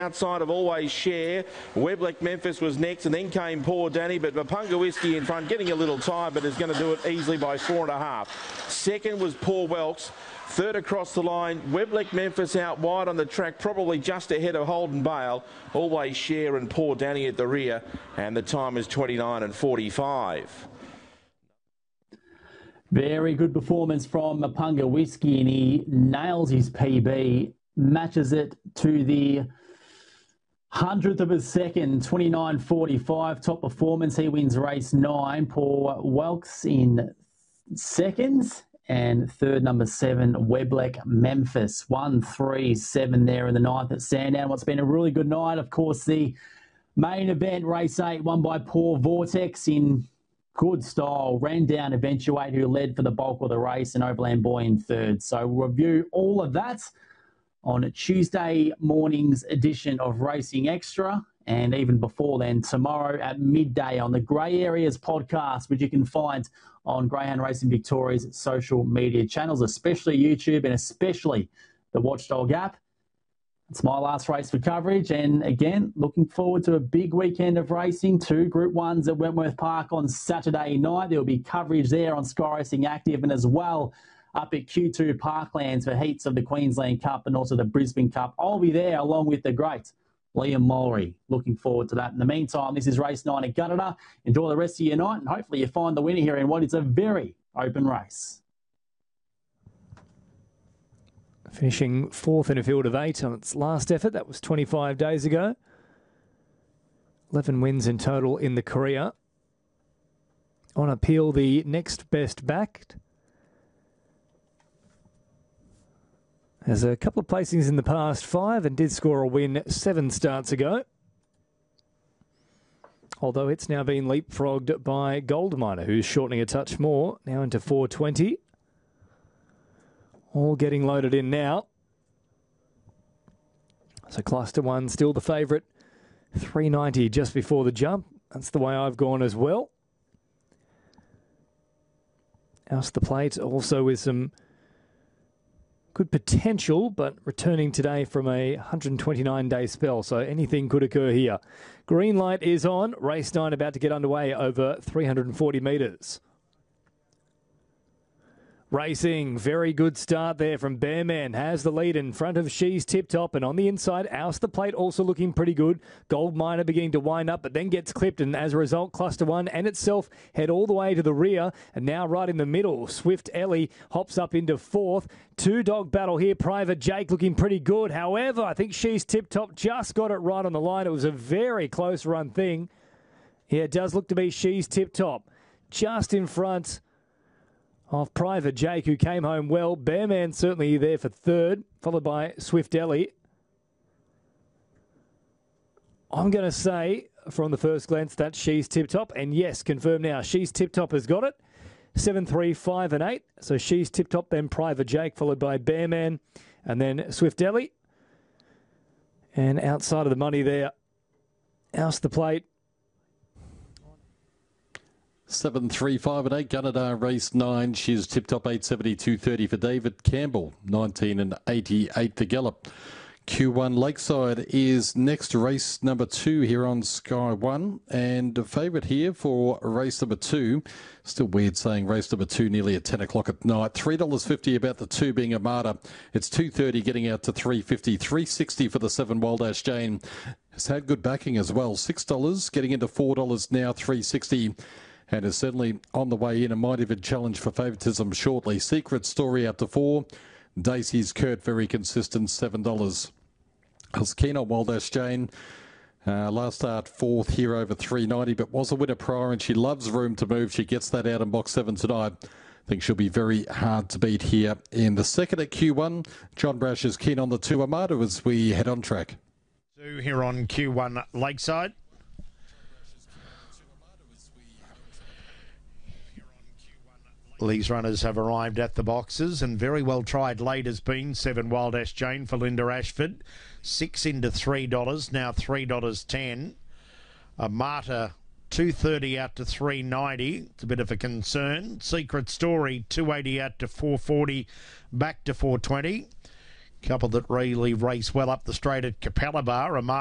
outside of Always Share. Webleck Memphis was next, and then came Poor Danny, but Mapunga Whiskey in front, getting a little tired, but is going to do it easily by 4.5. Second was Poor Welks. Third across the line, Webleck Memphis out wide on the track, probably just ahead of Holden Bale. Always Share and Poor Danny at the rear, and the time is 29:45. Very good performance from Mapunga Whiskey, and he nails his PB, matches it to the 100th of a second, 29:45. Top performance. He wins race 9. Poor Welks in seconds. And third, number 7, Webleck Memphis. 1, 3, 7 there in the 9th at Sandown. What's been a really good night. Of course, the main event, race 8, won by Poor Vortex in good style. Ran down Eventuate, who led for the bulk of the race, and Overland Boy in third. So we'll review all of that on Tuesday morning's edition of Racing Extra, and even before then, tomorrow at midday on the Grey Areas podcast, which you can find on Greyhound Racing Victoria's social media channels, especially YouTube and especially the Watchdog app. It's my last race for coverage, and again, looking forward to a big weekend of racing. 2 Group 1s at Wentworth Park on Saturday night. There will be coverage there on Sky Racing Active, and as well up at Q2 Parklands for heats of the Queensland Cup and also the Brisbane Cup. I'll be there along with the great Liam Mulry. Looking forward to that. In the meantime, this is race 9 at Gunnedah. Enjoy the rest of your night, and hopefully you find the winner here in what is a very open race. Finishing 4th in a field of 8 on its last effort. That was 25 days ago. 11 wins in total in the career. On appeal, the next best backed. Has a couple of placings in the past 5 and did score a win 7 starts ago. Although it's now been leapfrogged by Goldminer, who's shortening a touch more, now into 420. All getting loaded in now. So Cluster 1 still the favourite. 390 just before the jump. That's the way I've gone as well. House the plate also with some good potential, but returning today from a 129-day spell, so anything could occur here. Green light is on. Race 9 about to get underway over 340 metres. Racing, very good start there from Bearman. Has the lead in front of She's Tip Top, and on the inside, Oust the Plate also looking pretty good. Gold Miner beginning to wind up, but then gets clipped, and as a result, Cluster 1 and itself head all the way to the rear, and now right in the middle, Swift Ellie hops up into 4th. 2-dog battle here. Private Jake looking pretty good. However, I think She's Tip Top just got it right on the line. It was a very close run thing. Yeah, it does look to be She's Tip Top just in front of Private Jake, who came home well. Bearman certainly there for 3rd, followed by Swift Ellie. I'm going to say, from the first glance, that She's Tip Top. And yes, confirmed now, She's Tip Top has got it. 7, 3, 5 and 8. So She's Tip Top, then Private Jake, followed by Bearman, and then Swift Ellie. And outside of the money there, Oust the Plate. 7, 3, 5 and 8. Gunnedah race 9. She's Tip Top 872.30 for David Campbell. 19 and 88 the gallop. Q1 Lakeside is next, race number 2 here on Sky 1. And a favourite here for race number 2. Still weird saying race number 2 nearly at 10 o'clock at night. $3.50 about the 2 being Armada. It's $2.30 getting out to $3.50. $3.60 for the 7 Wild Ash Jane. Has had good backing as well. $6 getting into $4 now. $3.60. And is certainly on the way in. A might even challenge for favouritism shortly. Secret Story up to 4. Dacey's Kurt, very consistent, $7. I was keen on Wild Ash Jane. Last start 4th here over 390, but was a winner prior, and she loves room to move. She gets that out in box 7 tonight. I think she'll be very hard to beat here in the second at Q1. John Brash is keen on the 2 Armada as we head on track. Here on Q1 Lakeside. These runners have arrived at the boxes, and very well tried late has been 7 Wild Ash Jane for Linda Ashford. 6 into $3, now $3.10. Marta $2.30 out to $3.90. It's a bit of a concern. Secret Story $2.80 out to $4.40, back to $4.20. Couple that really race well up the straight at Capella Bar.